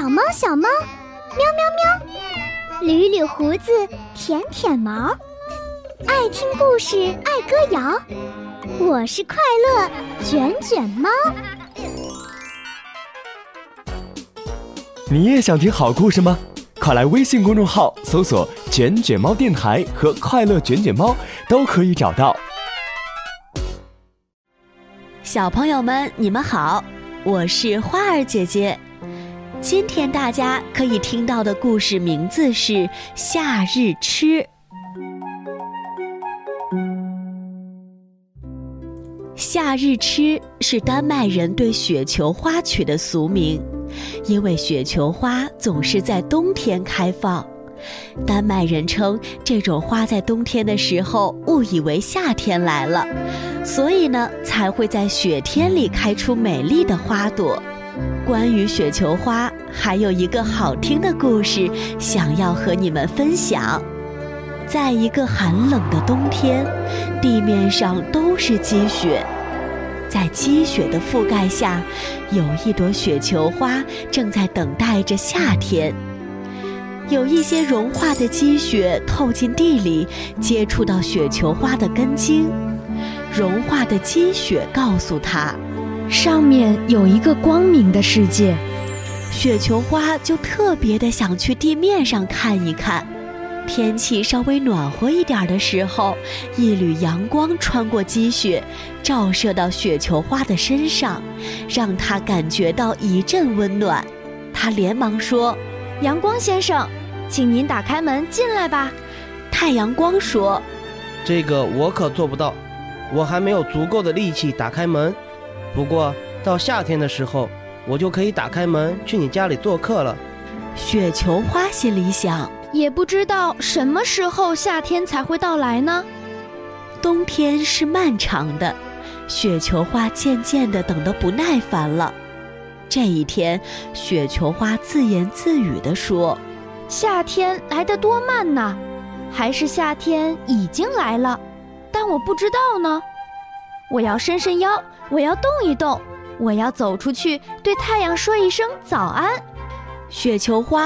小猫小猫，喵喵喵，捋捋胡子，舔舔毛，爱听故事，爱歌谣。我是快乐卷卷猫。 你也想听好故事吗？快来微信公众号搜索卷卷猫电台和快乐卷卷猫，都可以找到。 小朋友们，你们好，我是花儿姐姐。今天大家可以听到的故事名字是《夏日吃》。夏日吃是丹麦人对雪球花取的俗名，因为雪球花总是在冬天开放。丹麦人称这种花在冬天的时候误以为夏天来了，所以呢才会在雪天里开出美丽的花朵。关于雪球花还有一个好听的故事想要和你们分享。在一个寒冷的冬天，地面上都是积雪，在积雪的覆盖下，有一朵雪球花正在等待着夏天。有一些融化的积雪透进地里，接触到雪球花的根茎，融化的积雪告诉它， 上面有一个光明的世界。 雪球花就特别的想去地面上看一看。天气稍微暖和一点的时候，一缕阳光穿过积雪，照射到雪球花的身上，让它感觉到一阵温暖。它连忙说： 阳光先生，请您打开门进来吧。 太阳光说： 这个我可做不到，我还没有足够的力气打开门。不过到夏天的时候，我就可以打开门去你家里做客了。 雪球花心里想， 也不知道什么时候夏天才会到来呢。 冬天是漫长的，雪球花渐渐地等得不耐烦了。这一天，雪球花自言自语地说： 夏天来得多慢呐，还是夏天已经来了，但我不知道呢。我要伸伸腰，我要动一动，我要走出去对太阳说一声早安。 雪球花